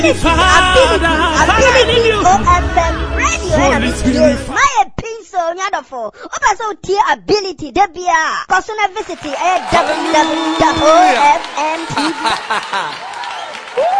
Ability OFM radio and my pencil nyadofo. Opa so tier ability debia. Personal visit www.ofmtv.